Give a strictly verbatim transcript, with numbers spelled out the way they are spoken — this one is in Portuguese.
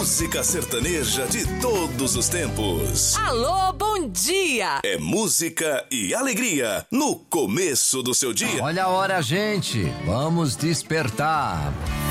música sertaneja de todos os tempos. Alô, bom dia! É música e alegria no começo do seu dia. Olha a hora, gente. Vamos despertar.